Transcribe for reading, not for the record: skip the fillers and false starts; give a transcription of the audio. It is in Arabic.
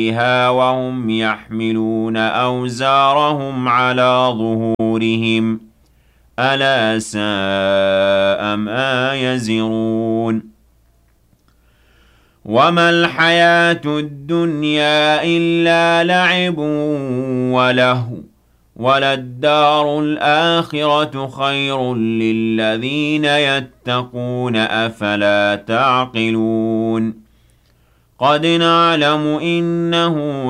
فيها وهم يحملون أوزارهم على ظهورهم ألا ساء ما يزرون وما الحياة الدنيا إلا لعب ولهو وللدار الآخرة خير للذين يتقون أفلا تعقلون قد نعلم إنه